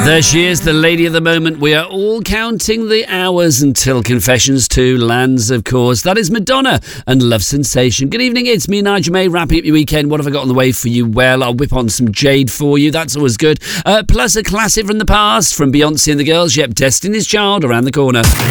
There she is, the lady of the moment. We are all counting the hours until Confessions 2 lands, of course. That is Madonna and Love Sensation. Good evening, it's me, Nigel May, wrapping up your weekend. What have I got on the way for you? Well, I'll whip on some Jade for you. That's always good. Plus a classic from the past, from Beyonce and the Girls. Yep, Destiny's Child around the corner.